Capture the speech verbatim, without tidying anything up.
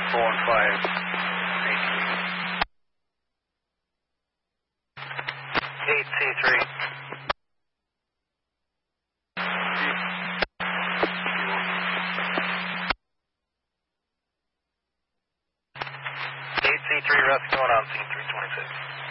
four one five, eight C three. eight C three, Russ, going on scene three twenty-six.